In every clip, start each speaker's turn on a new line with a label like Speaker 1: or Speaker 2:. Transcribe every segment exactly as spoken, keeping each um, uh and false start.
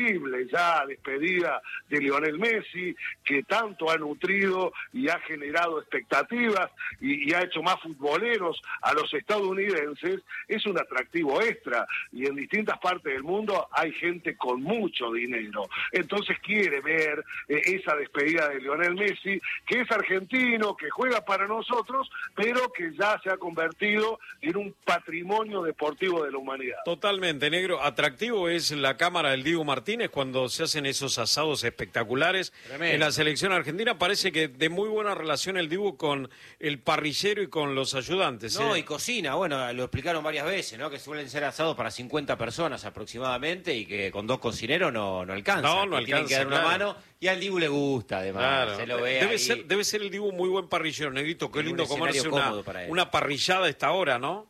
Speaker 1: previsible ya despedida de Lionel Messi, que tanto ha nutrido y ha generado expectativas y, y ha hecho más futboleros a los estadounidenses, es un atractivo extra, y en distintas partes del mundo hay gente con mucho dinero, entonces quiere ver eh, esa despedida de Lionel Messi, que es argentino, que juega para nosotros, pero que ya se ha convertido en un patrimonio deportivo de la humanidad.
Speaker 2: Totalmente, negro. Atractivo es la cámara del Dibu Martínez cuando se hacen esos asados espectaculares. Tremendo. En la selección argentina parece que de muy buena relación el Dibu con el parrillero y con los ayudantes.
Speaker 3: No,
Speaker 2: ¿eh?
Speaker 3: y cocina, bueno, lo explicaron varias veces, ¿no? Que suelen ser asados para cincuenta personas aproximadamente y que con dos cocineros no, no alcanza.
Speaker 2: No, no alcanza.
Speaker 3: Tienen que dar una
Speaker 2: claro.
Speaker 3: mano y al Dibu le gusta, además.
Speaker 2: Claro.
Speaker 3: Se lo ve
Speaker 2: debe,
Speaker 3: ahí.
Speaker 2: ser, debe ser el Dibu muy buen parrillero, negrito. Qué
Speaker 3: En
Speaker 2: lindo
Speaker 3: un
Speaker 2: comerse
Speaker 3: escenario
Speaker 2: una,
Speaker 3: para él.
Speaker 2: una parrillada a esta hora, ¿no?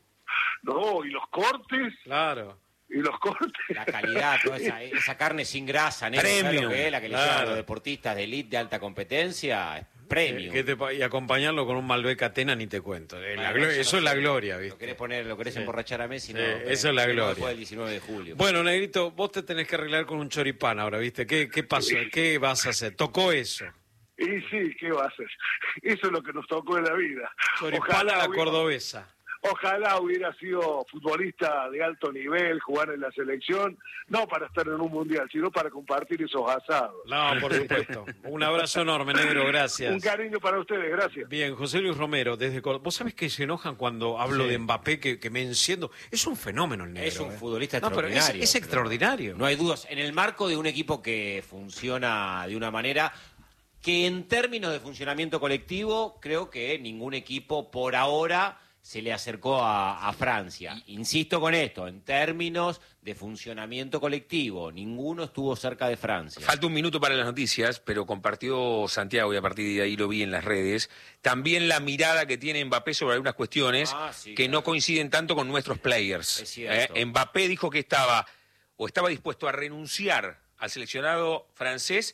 Speaker 1: No, y los cortes...
Speaker 2: Claro.
Speaker 1: Y los cortes.
Speaker 3: La calidad, toda esa, esa carne sin grasa, negro, ¿sabes lo que es? La que le
Speaker 2: Claro.
Speaker 3: llevan a los deportistas de elite de alta competencia, es premium.
Speaker 2: Eh, que te, y acompañarlo con un Malbec Atena ni te cuento. Eh, la
Speaker 3: Bueno,
Speaker 2: gloria,
Speaker 3: eso
Speaker 2: eso
Speaker 3: no
Speaker 2: es la
Speaker 3: sé.
Speaker 2: gloria, ¿viste?
Speaker 3: Lo querés poner, lo querés
Speaker 2: Sí.
Speaker 3: emborrachar a Messi, no.
Speaker 2: Sí,
Speaker 3: eh,
Speaker 2: eso es la
Speaker 3: no
Speaker 2: gloria.
Speaker 3: Después del diecinueve de julio.
Speaker 2: Bueno, negrito, vos te tenés que arreglar con un choripán ahora, ¿viste? ¿Qué, qué pasó? ¿Qué vas a hacer? Tocó eso.
Speaker 1: Y sí, ¿qué va a hacer? Eso es lo que nos tocó en la vida.
Speaker 2: Choripán a la
Speaker 1: hubiera,
Speaker 2: cordobesa.
Speaker 1: Ojalá hubiera sido futbolista de alto nivel, jugar en la selección, no para estar en un mundial, sino para compartir esos asados.
Speaker 2: No, por supuesto. Un abrazo enorme, negro, gracias.
Speaker 1: Un cariño para ustedes, gracias.
Speaker 2: Bien, José Luis Romero, desde Córdoba. ¿Vos sabés que se enojan cuando hablo
Speaker 3: Sí.
Speaker 2: de Mbappé, que, que me enciendo? Es un fenómeno el negro.
Speaker 3: Es un
Speaker 2: eh.
Speaker 3: futbolista
Speaker 2: No, pero es,
Speaker 3: extraordinario.
Speaker 2: es extraordinario.
Speaker 3: No hay dudas. En el marco de un equipo que funciona de una manera que en términos de funcionamiento colectivo, creo que ningún equipo por ahora se le acercó a, a Francia. Insisto con esto, en términos de funcionamiento colectivo, ninguno estuvo cerca de Francia.
Speaker 4: Falta un minuto para las noticias, pero compartió Santiago, y a partir de ahí lo vi en las redes, también la mirada que tiene Mbappé sobre algunas cuestiones
Speaker 3: Ah, sí,
Speaker 4: que
Speaker 3: claro.
Speaker 4: no coinciden tanto con nuestros players.
Speaker 3: Es cierto.
Speaker 4: Eh, Mbappé dijo que estaba, o estaba dispuesto a renunciar al seleccionado francés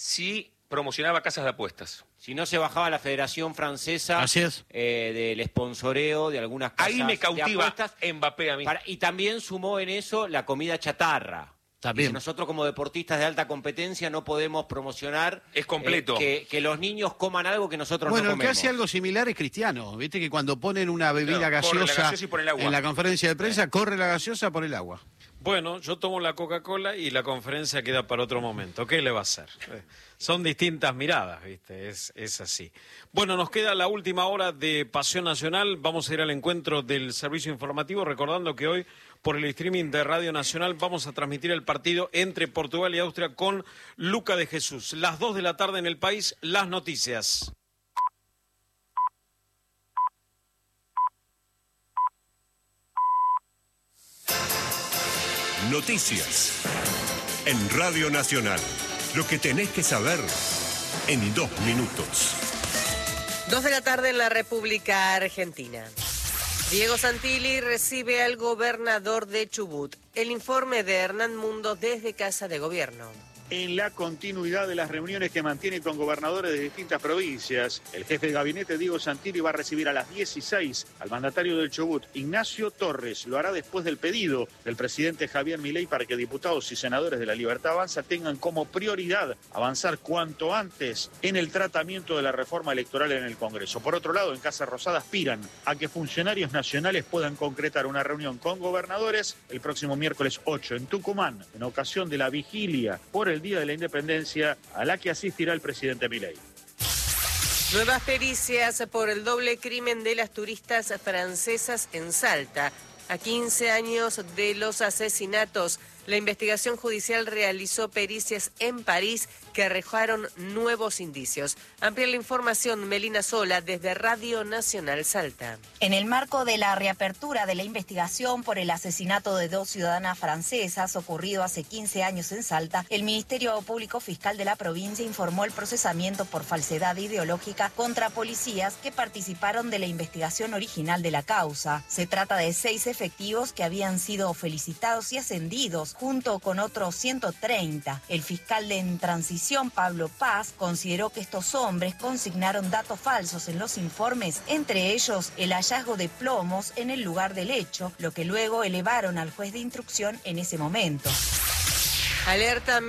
Speaker 4: si promocionaba casas de apuestas.
Speaker 3: Si no se bajaba la Federación Francesa
Speaker 5: Así es.
Speaker 3: eh, del sponsoreo de algunas casas
Speaker 4: Ahí me
Speaker 3: de
Speaker 4: cautiva
Speaker 3: apuestas,
Speaker 4: Mbappé a mí.
Speaker 3: para- y también sumó en eso la comida chatarra.
Speaker 5: También.
Speaker 3: Dice, nosotros como deportistas de alta competencia no podemos promocionar
Speaker 4: Es completo.
Speaker 3: eh, que, que los niños coman algo que nosotros
Speaker 5: Bueno,
Speaker 3: no
Speaker 5: el que
Speaker 3: comemos.
Speaker 5: hace algo similar es Cristiano. Viste que cuando ponen una bebida
Speaker 4: Claro, corre la
Speaker 5: gaseosa,
Speaker 4: gaseosa y pone el agua.
Speaker 5: en la conferencia de prensa, corre la gaseosa por el agua.
Speaker 2: Bueno, yo tomo la Coca-Cola y la conferencia queda para otro momento. ¿Qué le va a hacer? Eh, Son distintas miradas, ¿viste? Es, es así. Bueno, nos queda la última hora de Pasión Nacional. Vamos a ir al encuentro del servicio informativo, recordando que hoy, por el streaming de Radio Nacional, vamos a transmitir el partido entre Portugal y Austria con Luca de Jesús. Las dos de la tarde en el país, las noticias.
Speaker 6: Noticias en Radio Nacional. Lo que tenés que saber en dos minutos.
Speaker 7: Dos de la tarde en la República Argentina. Diego Santilli recibe al gobernador de Chubut. El informe de Hernán Mundo desde Casa de Gobierno.
Speaker 8: En la continuidad de las reuniones que mantiene con gobernadores de distintas provincias, el jefe de gabinete Diego Santilli va a recibir a las dieciséis al mandatario del Chubut, Ignacio Torres. Lo hará después del pedido del presidente Javier Milei para que diputados y senadores de la Libertad Avanza tengan como prioridad avanzar cuanto antes en el tratamiento de la reforma electoral en el Congreso. Por otro lado, en Casa Rosada aspiran a que funcionarios nacionales puedan concretar una reunión con gobernadores el próximo miércoles ocho en Tucumán, en ocasión de la vigilia por el Día de la Independencia, a la que asistirá el presidente Milei.
Speaker 7: Nuevas pericias por el doble crimen de las turistas francesas en Salta. A quince años de los asesinatos, la investigación judicial realizó pericias en París que arrojaron nuevos indicios. Amplia la información, Melina Sola, desde Radio Nacional Salta.
Speaker 9: En el marco de la reapertura de la investigación por el asesinato de dos ciudadanas francesas ocurrido hace quince años en Salta, el Ministerio Público Fiscal de la provincia informó el procesamiento por falsedad ideológica contra policías que participaron de la investigación original de la causa. Se trata de seis efectivos que habían sido felicitados y ascendidos junto con otros ciento treinta. El fiscal de en transición, Pablo Paz, consideró que estos hombres consignaron datos falsos en los informes, entre ellos el hallazgo de plomos en el lugar del hecho, lo que luego elevaron al juez de instrucción en ese momento.
Speaker 7: Alerta